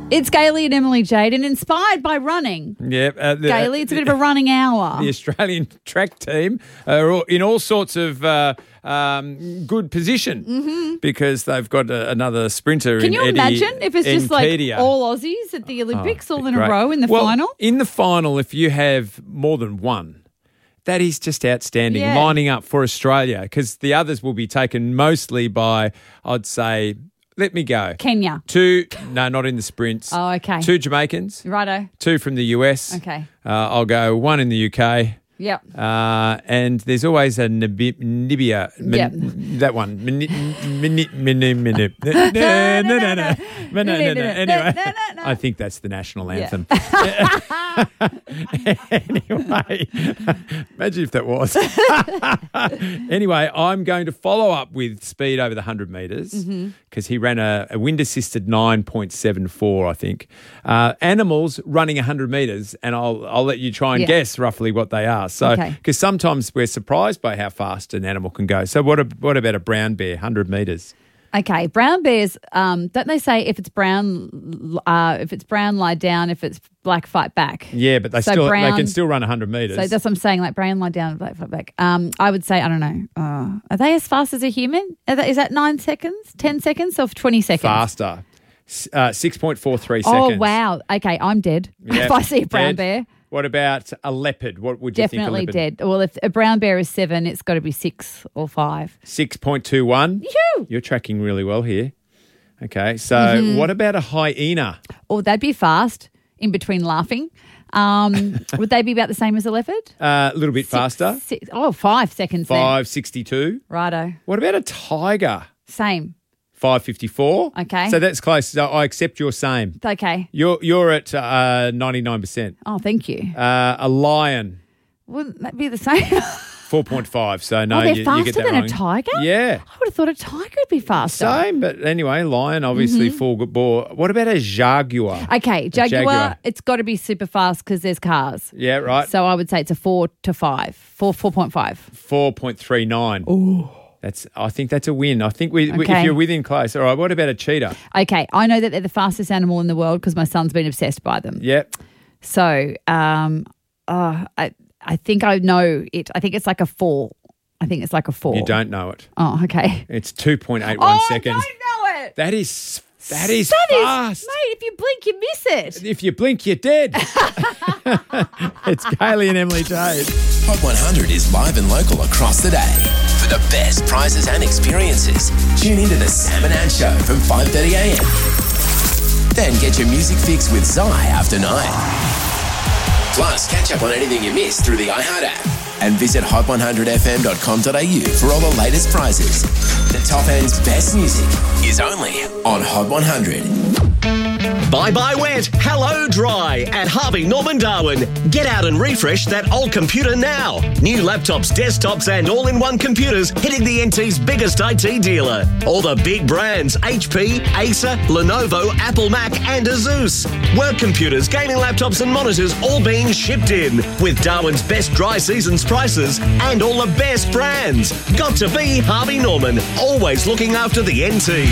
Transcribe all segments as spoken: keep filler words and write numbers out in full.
It's Gailey and Emily Jade, and inspired by running. Yeah, uh, the, Gailey, it's a bit of a running hour. The Australian track team are all, in all sorts of uh, um, good position mm-hmm. because they've got a, another sprinter. Can in you Eddie imagine if it's just Nketiah. like all Aussies at the Olympics, Oh, all in great. a row in the well, final? In the final, if you have more than one, that is just outstanding, Yeah. lining up for Australia, because the others will be taken mostly by, I'd say, let me go. Kenya. Two, no, not in the sprints. Oh, okay. Two Jamaicans. Righto. Two from the U S. Okay. Uh, I'll go one in the U K. Yep. Uh, and there's always a Nabi- Nibia. Yep. That one. Mini- mini- mini- mini- No, no, no, no. No, no, no, no. Anyway, I think that's the national anthem. Anyway, imagine if that was. Anyway, I'm going to follow up with speed over the one hundred metres because mm-hmm. he ran a, a wind-assisted nine point seven four, I think. Uh, animals running one hundred metres, and I'll I'll let you try and Yeah. guess roughly what they are. So, because Okay. sometimes we're surprised by how fast an animal can go. So, what a, what about a brown bear, one hundred metres? Okay, brown bears, um, don't they say if it's brown, uh, if it's brown, lie down, if it's black, fight back? Yeah, but they So still brown- they can still run one hundred metres. So that's what I'm saying, like brown, lie down, black, fight back. Um, I would say, I don't know, uh, are they as fast as a human? Are they, is that nine seconds, ten seconds, or twenty seconds? Faster. Uh, six point four three Oh, seconds. wow. Okay, I'm dead Yeah, if I see a brown dead. bear. What about a leopard? What would you Definitely think a leopard? dead. Well, if a brown bear is seven, it's got to be six or five. six point two one. Yoo-hoo! You're tracking really well here. Okay, so Mm-hmm. what about a hyena? Oh, that'd be fast in between laughing. Um, would they be about the same as a leopard? Uh, a little bit faster. Six, oh, five seconds then. five sixty-two. Righto. What about a tiger? Same. five fifty-four. Okay. So that's close. So I accept your same. Okay. You're you're at uh, ninety-nine percent. Oh, thank you. Uh, a lion, Wouldn't that be the same? four point five. So no, oh, they're you, faster you get that than wrong. a tiger? Yeah. I would have thought a tiger would be faster. Same, but anyway, lion, obviously, Mm-hmm. full good bore. What about a jaguar? Okay, jaguar, jaguar. it's got to be super fast because there's cars. Yeah, right. So I would say it's a four to five. Four, four point five. four point three nine. Oh. That's. I think that's a win. I think we, we, if Okay. you're within close. All right, what about a cheetah? Okay, I know that they're the fastest animal in the world because my son's been obsessed by them. Yep. So um, uh, I, I think I know it. I think it's like a four. I think it's like a four. You don't know it. Oh, okay. It's two point eight one oh, seconds. I don't know it. That is that is That is- fast. mate, if you blink, you miss it. If you blink, you're dead. It's Gailey and Emily Jade. Hot one hundred is live and local across the day. For the best prizes and experiences, tune into the Sam and Ann Show from five thirty a.m. Then get your music fix with Zai after nine. Plus, catch up on anything you missed through the iHeart app. And visit hot one hundred f m dot com dot a u for all the latest prizes. The top end's best music is only on Hot one hundred. Bye bye wet, hello dry at Harvey Norman Darwin. Get out and refresh that old computer now. New laptops, desktops and all-in-one computers hitting the N T's biggest I T dealer. All the big brands, H P, Acer, Lenovo, Apple Mac and Asus. Work computers, gaming laptops and monitors all being shipped in. With Darwin's best dry seasons prices and all the best brands. Got to be Harvey Norman, always looking after the N T.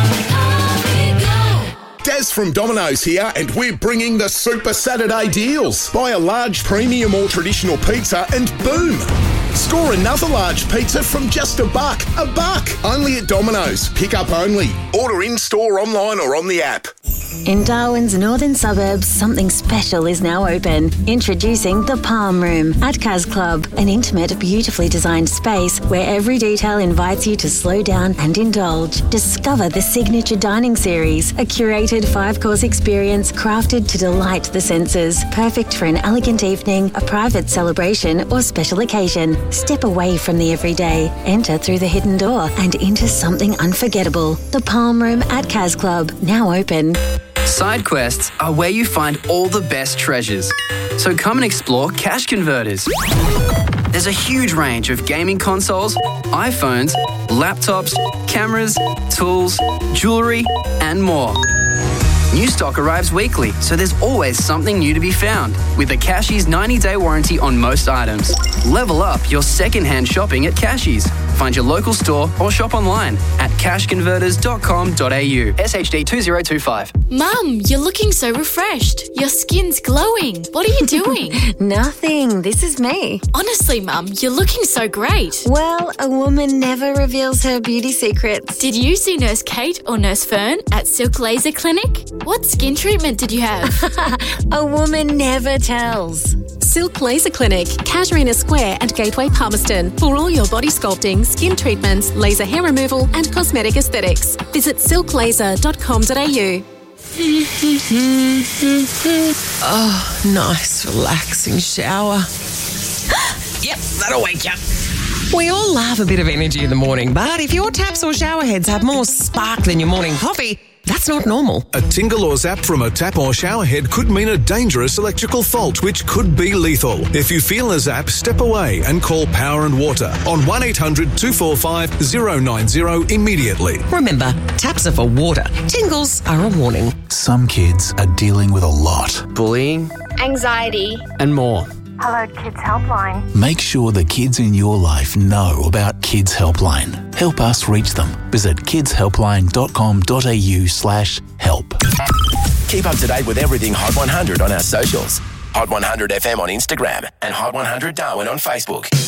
Des from Domino's here, and we're bringing the Super Saturday deals. Buy a large premium or traditional pizza and boom! Score another large pizza from just a buck. A buck! Only at Domino's. Pick up only. Order in-store, online or on the app. In Darwin's northern suburbs, something special is now open. Introducing the Palm Room at Kaz Club, an intimate, beautifully designed space where every detail invites you to slow down and indulge. Discover the Signature Dining Series, a curated five-course experience crafted to delight the senses. Perfect for an elegant evening, a private celebration or special occasion. Step away from the everyday, enter through the hidden door and into something unforgettable. The Palm Room at Kaz Club, now open. Side quests are where you find all the best treasures. So come and explore Cash Converters. There's a huge range of gaming consoles, iPhones, laptops, cameras, tools, jewellery, and more. New stock arrives weekly, so there's always something new to be found. With a Cashies ninety-day warranty on most items. Level up your second-hand shopping at Cashies. Find your local store or shop online at cash converters dot com dot a u. S H D two zero two five. Mum, you're looking so refreshed. Your skin's glowing. What are you doing? Nothing. This is me. Honestly, Mum, you're looking so great. Well, a woman never reveals her beauty secrets. Did you see Nurse Kate or Nurse Fern at Silk Laser Clinic? What skin treatment did you have? A woman never tells. Silk Laser Clinic, Casuarina Square and Gateway Palmerston. For all your body sculpting, skin treatments, laser hair removal and cosmetic aesthetics. Visit silk laser dot com dot a u. Oh, nice, relaxing shower. Yep, that'll wake you up. We all love a bit of energy in the morning, but if your taps or shower heads have more spark than your morning coffee, that's not normal. A tingle or zap from a tap or shower head could mean a dangerous electrical fault, which could be lethal. If you feel a zap, step away and call Power and Water on one eight hundred two four five zero nine zero immediately. Remember, taps are for water. Tingles are a warning. Some kids are dealing with a lot. Bullying, anxiety, and more. Hello Kids Helpline. Make sure the kids in your life know about Kids Helpline. Help us reach them. Visit kids helpline dot com dot a u slash help. Keep up to date with everything Hot one hundred on our socials. Hot one hundred F M on Instagram and Hot one hundred Darwin on Facebook.